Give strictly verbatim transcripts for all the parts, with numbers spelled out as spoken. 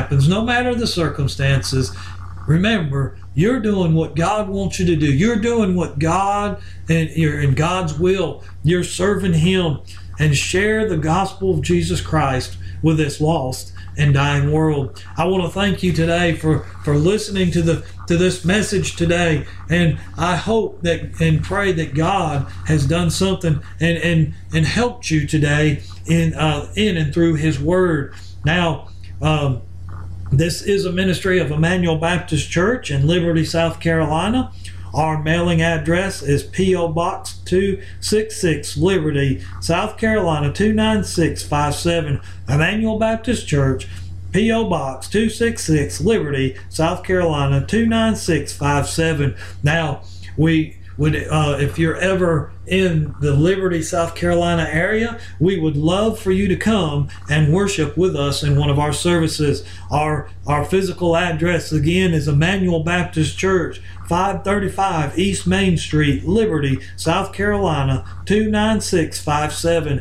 happens, no matter the circumstances, remember, you're doing what God wants you to do. You're doing what God, and you're in God's will. You're serving Him, and share the gospel of Jesus Christ with this lost and dying world. I want to thank you today for, for listening to the to this message today, and I hope that and pray that God has done something and and, and helped you today in uh, in and through His Word. Now, um, this is a ministry of Emmanuel Baptist Church in Liberty, South Carolina. Our mailing address is P O Box two sixty-six, Liberty, South Carolina two nine six five seven. Emmanuel Baptist Church, P O Box two sixty-six, Liberty, South Carolina two nine six five seven. Now, we would, uh, if you're ever in the Liberty, South Carolina area, we would love for you to come and worship with us in one of our services. Our our physical address again is Emmanuel Baptist Church, five thirty-five East Main Street, Liberty, South Carolina two nine six five seven.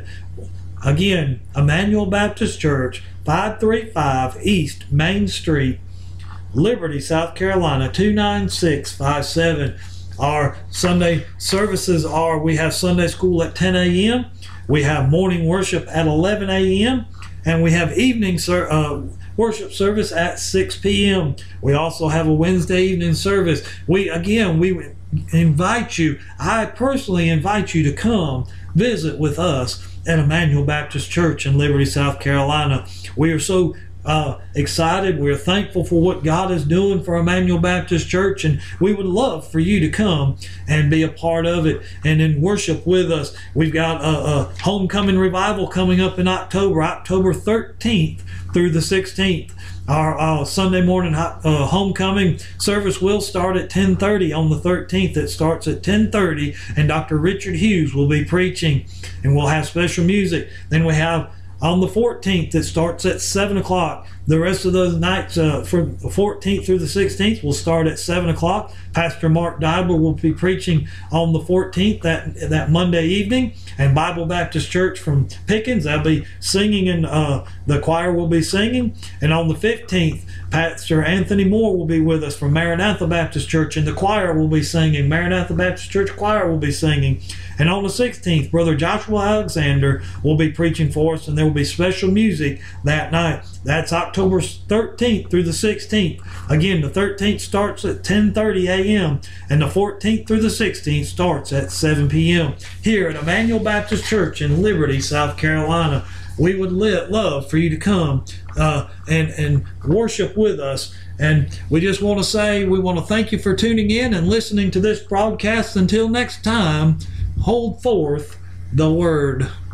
Again, Emmanuel Baptist Church, five thirty-five East Main Street, Liberty, South Carolina two nine six five seven. Our Sunday services are, we have Sunday school at ten a.m., we have morning worship at eleven a.m., and we have evening ser- uh, worship service at six p.m. We also have a Wednesday evening service. We, again, we invite you, I personally invite you to come visit with us at Emmanuel Baptist Church in Liberty, South Carolina. We are so Uh, excited. We're thankful for what God is doing for Emmanuel Baptist Church, and we would love for you to come and be a part of it and then worship with us. We've got a, a homecoming revival coming up in October, October thirteenth through the sixteenth. Our uh, Sunday morning uh, homecoming service will start at ten thirty on the thirteenth. It starts at ten thirty, and Doctor Richard Hughes will be preaching, and we'll have special music. Then we have on the fourteenth, it starts at seven o'clock. The rest of those nights, uh, from the fourteenth through the sixteenth, will start at seven o'clock. Pastor Mark Dibler will be preaching on the fourteenth, that that Monday evening. And Bible Baptist Church from Pickens, they'll be singing, and uh, the choir will be singing. And on the fifteenth, Pastor Anthony Moore will be with us from Maranatha Baptist Church, and the choir will be singing. Maranatha Baptist Church choir will be singing. And on the sixteenth, Brother Joshua Alexander will be preaching for us, and there will be special music that night. That's October thirteenth through the sixteenth. Again, the thirteenth starts at ten thirty a.m. and the fourteenth through the sixteenth starts at seven p.m. here at Emmanuel Baptist Church in Liberty, South Carolina. We would li- love for you to come uh, and, and worship with us. And we just want to say, we want to thank you for tuning in and listening to this broadcast. Until next time, hold forth the word.